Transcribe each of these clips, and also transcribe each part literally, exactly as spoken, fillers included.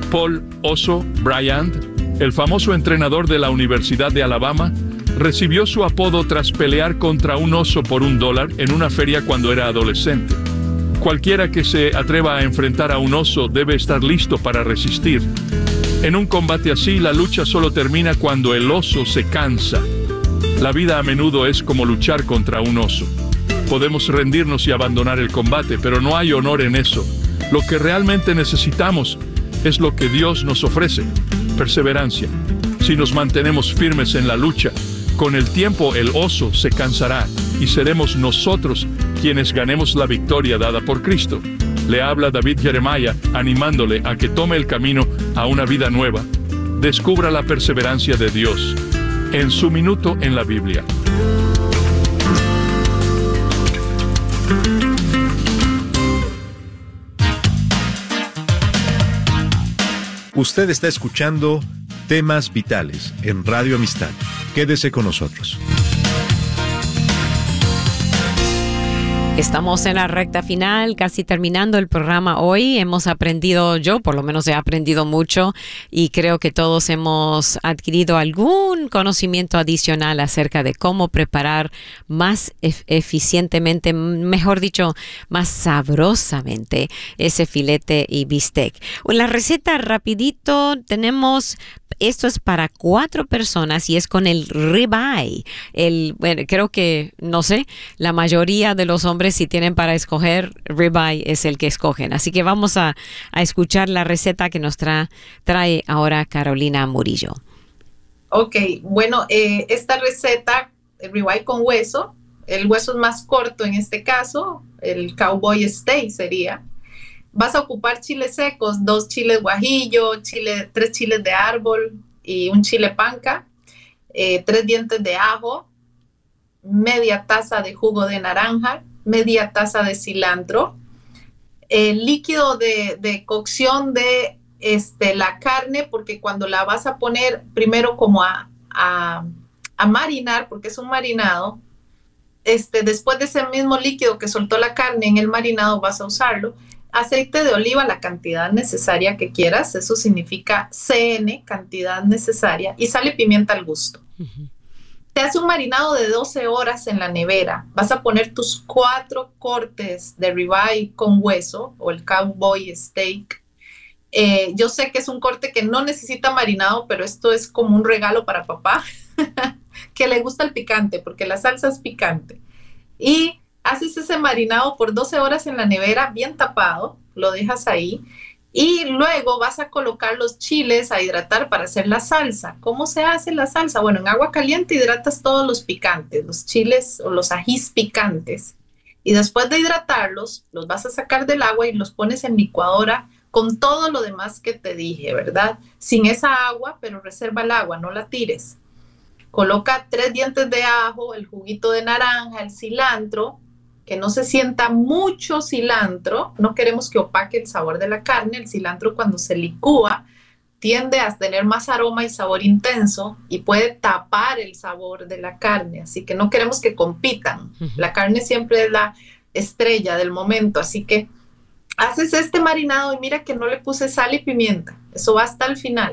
Paul Oso Bryant, el famoso entrenador de la Universidad de Alabama, recibió su apodo tras pelear contra un oso por un dólar en una feria cuando era adolescente. Cualquiera que se atreva a enfrentar a un oso debe estar listo para resistir. En un combate así, la lucha solo termina cuando el oso se cansa. La vida a menudo es como luchar contra un oso. Podemos rendirnos y abandonar el combate, pero no hay honor en eso. Lo que realmente necesitamos es lo que Dios nos ofrece: perseverancia. Si nos mantenemos firmes en la lucha, con el tiempo el oso se cansará y seremos nosotros quienes ganemos la victoria dada por Cristo. Le habla David Jeremiah, animándole a que tome el camino a una vida nueva. Descubra la perseverancia de Dios en su minuto en la Biblia. Usted está escuchando Temas Vitales en Radio Amistad. Quédese con nosotros. Estamos en la recta final, casi terminando el programa hoy. Hemos aprendido, yo por lo menos he aprendido mucho, y creo que todos hemos adquirido algún conocimiento adicional acerca de cómo preparar más ef- eficientemente, mejor dicho, más sabrosamente ese filete y bistec. La receta rapidito tenemos. Esto es para cuatro personas y es con el ribeye. El, bueno, creo que, no sé, la mayoría de los hombres, si tienen para escoger, ribeye es el que escogen. Así que vamos a, a escuchar la receta que nos tra, trae ahora Carolina Murillo. Ok, bueno, eh, esta receta, el ribeye con hueso, el hueso es más corto en este caso, el cowboy steak sería. Vas a ocupar chiles secos, dos chiles guajillo, chile, tres chiles de árbol y un chile panca, eh, tres dientes de ajo, media taza de jugo de naranja, media taza de cilantro, el líquido de, de cocción de este, la carne, porque cuando la vas a poner primero como a, a, a marinar, porque es un marinado, este, después de ese mismo líquido que soltó la carne en el marinado vas a usarlo. Aceite de oliva, la cantidad necesaria que quieras, eso significa C N, cantidad necesaria, y sal y pimienta al gusto. Uh-huh. Te hace un marinado de doce horas en la nevera. Vas a poner tus cuatro cortes de ribeye con hueso o el cowboy steak. Eh, yo sé que es un corte que no necesita marinado, pero esto es como un regalo para papá que le gusta el picante, porque la salsa es picante. Y haces ese marinado por doce horas en la nevera, bien tapado, lo dejas ahí, y luego vas a colocar los chiles a hidratar para hacer la salsa. ¿Cómo se hace la salsa? Bueno, en agua caliente hidratas todos los picantes, los chiles o los ajís picantes, y después de hidratarlos, los vas a sacar del agua y los pones en licuadora con todo lo demás que te dije, ¿verdad? Sin esa agua, pero reserva el agua, no la tires. Coloca tres dientes de ajo, el juguito de naranja, el cilantro, que no se sienta mucho cilantro, no queremos que opaque el sabor de la carne. El cilantro cuando se licúa tiende a tener más aroma y sabor intenso y puede tapar el sabor de la carne, así que no queremos que compitan. Uh-huh. La carne siempre es la estrella del momento, así que haces este marinado y mira que no le puse sal y pimienta, eso va hasta el final.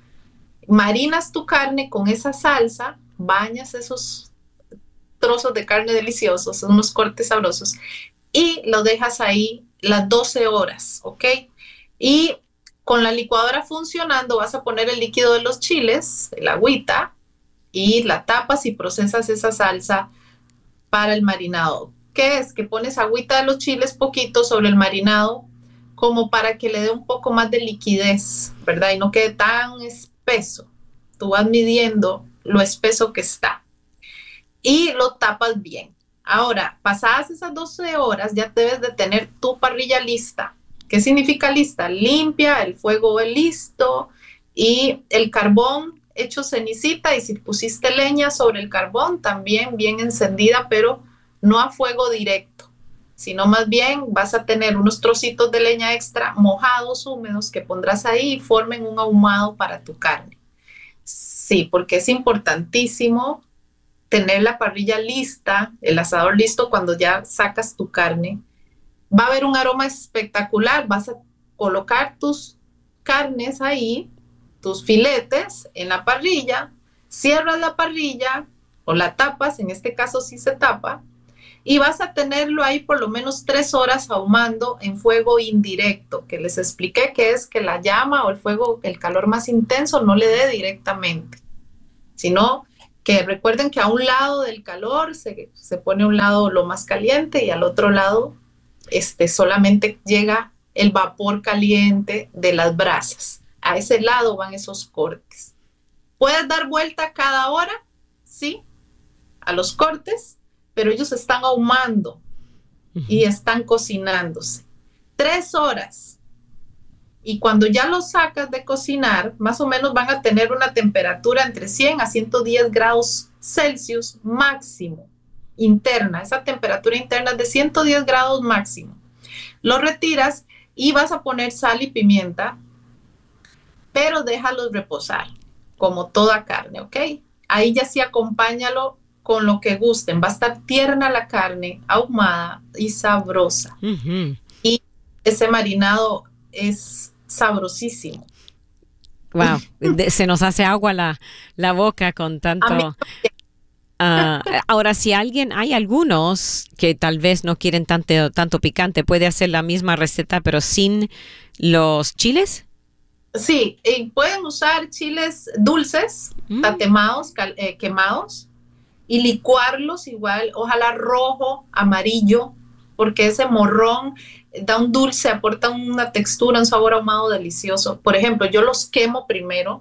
Marinas tu carne con esa salsa, bañas esos trozos de carne deliciosos, unos cortes sabrosos, y lo dejas ahí las doce horas, ¿ok? Y con la licuadora funcionando vas a poner el líquido de los chiles, el agüita, y la tapas y procesas esa salsa para el marinado. ¿Qué es? Que pones agüita de los chiles poquito sobre el marinado, como para que le dé un poco más de liquidez, ¿verdad? Y no quede tan espeso. Tú vas midiendo lo espeso que está. Y lo tapas bien. Ahora, pasadas esas doce horas, ya debes de tener tu parrilla lista. ¿Qué significa lista? Limpia, el fuego listo y el carbón hecho cenicita. Y si pusiste leña sobre el carbón, también bien encendida, pero no a fuego directo, sino más bien vas a tener unos trocitos de leña extra mojados, húmedos, que pondrás ahí y formen un ahumado para tu carne. Sí, porque es importantísimo tener la parrilla lista, el asador listo cuando ya sacas tu carne. Va a haber un aroma espectacular, vas a colocar tus carnes ahí, tus filetes en la parrilla, cierras la parrilla o la tapas, en este caso sí se tapa, y vas a tenerlo ahí por lo menos tres horas ahumando en fuego indirecto, que les expliqué que es que la llama o el fuego, el calor más intenso no le dé directamente, sino que recuerden que a un lado del calor se, se pone a un lado lo más caliente y al otro lado este, solamente llega el vapor caliente de las brasas. A ese lado van esos cortes. Puedes dar vuelta cada hora, sí, a los cortes, pero ellos están ahumando y están cocinándose. Tres horas. Y cuando ya los sacas de cocinar, más o menos van a tener una temperatura entre cien a ciento diez grados Celsius máximo, interna. Esa temperatura interna es de ciento diez grados máximo. Lo retiras y vas a poner sal y pimienta, pero déjalos reposar, como toda carne, ¿ok? Ahí ya sí acompáñalo con lo que gusten. Va a estar tierna la carne, ahumada y sabrosa. Uh-huh. Y ese marinado es sabrosísimo. Wow, se nos hace agua la, la boca con tanto... Uh, ahora, si alguien, hay algunos que tal vez no quieren tanto, tanto picante, ¿puede hacer la misma receta pero sin los chiles? Sí, y pueden usar chiles dulces, mm. tatemados, eh, quemados, y licuarlos igual, ojalá rojo, amarillo, porque ese morrón da un dulce, aporta una textura, un sabor ahumado delicioso. Por ejemplo, yo los quemo primero,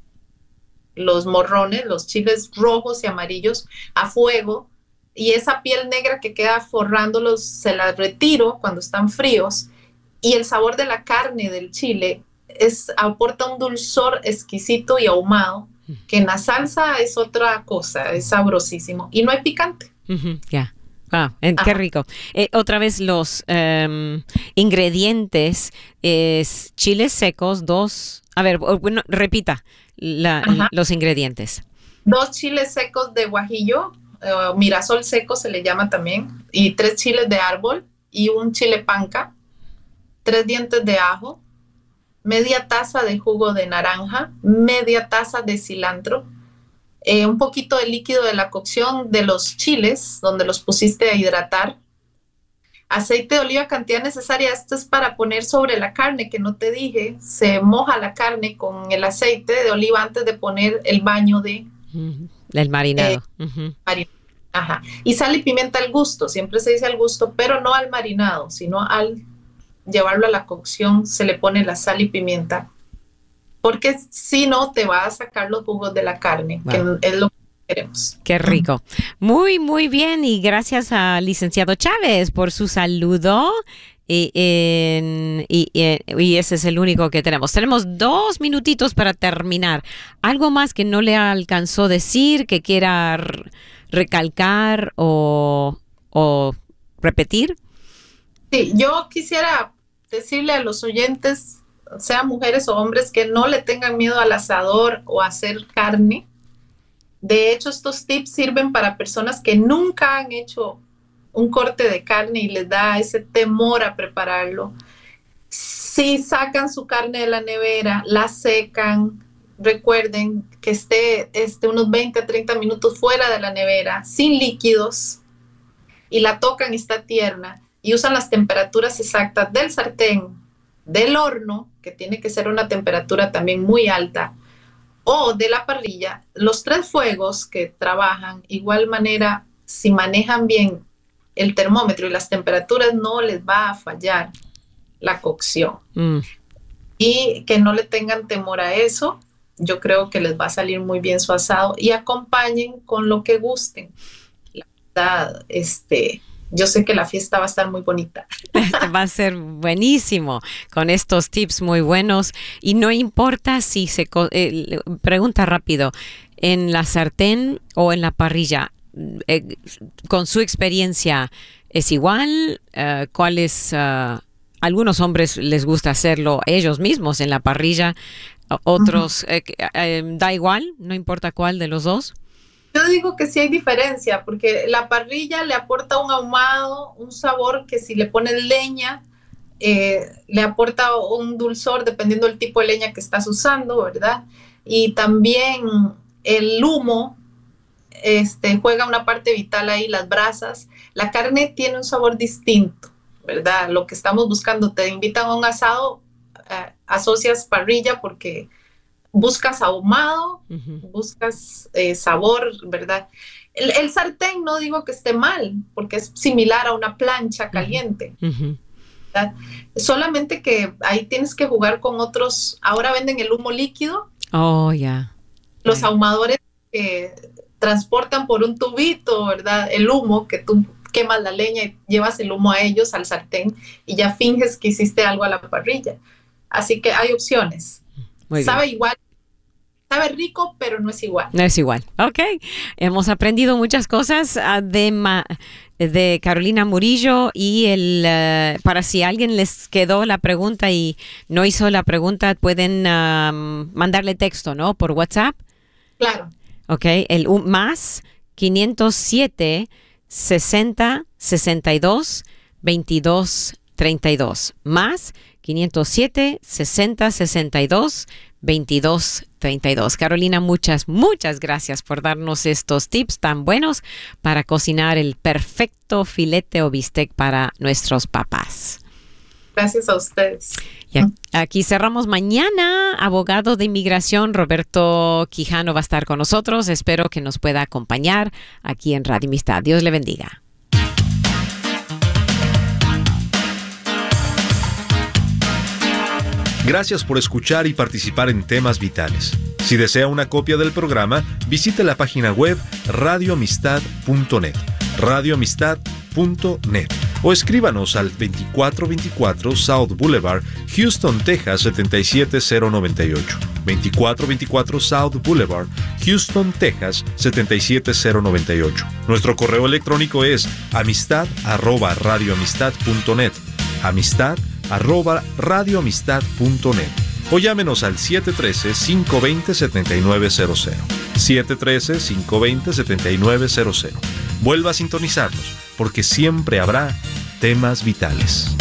los morrones, los chiles rojos y amarillos a fuego, y esa piel negra que queda forrándolos se la retiro cuando están fríos, y el sabor de la carne del chile es, aporta un dulzor exquisito y ahumado, que en la salsa es otra cosa, es sabrosísimo, y no hay picante. Uh-huh, ya. Yeah. Ah, eh, qué rico. Eh, otra vez los um, ingredientes es chiles secos, dos, a ver, bueno, repita la, los ingredientes. Dos chiles secos de guajillo, uh, mirasol seco se le llama también, y tres chiles de árbol y un chile panca, tres dientes de ajo, media taza de jugo de naranja, media taza de cilantro, Eh, un poquito de líquido de la cocción de los chiles, donde los pusiste a hidratar, aceite de oliva, cantidad necesaria. Esto es para poner sobre la carne, que no te dije, se moja la carne con el aceite de oliva antes de poner el baño de... Uh-huh. El marinado. Eh, uh-huh. marin- Ajá. Y sal y pimienta al gusto, siempre se dice al gusto, pero no al marinado, sino al llevarlo a la cocción se le pone la sal y pimienta, porque si no te va a sacar los jugos de la carne, wow. que es lo que queremos. Qué rico. Muy, muy bien, y gracias al licenciado Chávez por su saludo. Y, y, y, y ese es el único que tenemos. Tenemos dos minutitos para terminar. ¿Algo más que no le alcanzó decir, que quiera r- recalcar o, o repetir? Sí, yo quisiera decirle a los oyentes, sean mujeres o hombres, que no le tengan miedo al asador o a hacer carne. De hecho, estos tips sirven para personas que nunca han hecho un corte de carne y les da ese temor a prepararlo. Si sacan su carne de la nevera, la secan, recuerden que esté, esté unos veinte a treinta minutos fuera de la nevera, sin líquidos, y la tocan y está tierna, y usan las temperaturas exactas del sartén, del horno, que tiene que ser una temperatura también muy alta, o de la parrilla, los tres fuegos que trabajan, igual manera, si manejan bien el termómetro y las temperaturas, no les va a fallar la cocción. Mm. Y que no le tengan temor a eso, yo creo que les va a salir muy bien su asado, y acompañen con lo que gusten. La verdad, este... yo sé que la fiesta va a estar muy bonita. Va a ser buenísimo con estos tips muy buenos. Y no importa si se... Co- eh, pregunta rápido, ¿en la sartén o en la parrilla? Eh, con su experiencia, ¿es igual? Uh, ¿Cuál es...? Uh, algunos hombres les gusta hacerlo ellos mismos en la parrilla. Otros, uh-huh. eh, eh, ¿da igual? ¿No importa cuál de los dos? Yo digo que sí hay diferencia, porque la parrilla le aporta un ahumado, un sabor que si le pones leña, eh, le aporta un dulzor dependiendo del tipo de leña que estás usando, ¿verdad? Y también el humo este, juega una parte vital ahí, las brasas. La carne tiene un sabor distinto, ¿verdad? Lo que estamos buscando, te invitan a un asado, eh, asocias parrilla porque buscas ahumado, uh-huh. buscas eh, sabor, ¿verdad? El, el sartén no digo que esté mal, porque es similar a una plancha caliente. Uh-huh. ¿verdad? Solamente que ahí tienes que jugar con otros. Ahora venden el humo líquido. Oh, ya. Yeah. Los yeah. ahumadores que transportan por un tubito, ¿verdad? El humo, que tú quemas la leña y llevas el humo a ellos, al sartén, y ya finges que hiciste algo a la parrilla. Así que hay opciones. Muy Sabe bien. igual. Sabe rico, pero no es igual. No es igual. Ok. Hemos aprendido muchas cosas uh, de, ma, de Carolina Murillo y el uh, para si alguien les quedó la pregunta y no hizo la pregunta, pueden uh, mandarle texto, ¿no? Por WhatsApp. Claro. Ok. El um, más quinientos siete, sesenta, sesenta y dos, veintidós, treinta y dos. Más quinientos siete, sesenta, sesenta y dos, veintidós, treinta y dos. Carolina, muchas, muchas gracias por darnos estos tips tan buenos para cocinar el perfecto filete o bistec para nuestros papás. Gracias a ustedes. Y aquí cerramos mañana. Abogado de inmigración Roberto Quijano va a estar con nosotros. Espero que nos pueda acompañar aquí en Radio Amistad. Dios le bendiga. Gracias por escuchar y participar en Temas Vitales. Si desea una copia del programa, visite la página web radio amistad punto net, radio amistad punto net, o escríbanos al veinticuatro veinticuatro South Boulevard, Houston, Texas setenta y siete cero noventa y ocho. veinticuatro veinticuatro South Boulevard, Houston, Texas setenta y siete cero noventa y ocho. Nuestro correo electrónico es amistad arroba radio amistad punto net. Amistad arroba radio amistad punto net, o llámenos al siete uno tres, cinco dos cero, siete nueve cero cero. siete uno tres, cinco dos cero, siete nueve cero cero. Vuelva a sintonizarnos, porque siempre habrá temas vitales.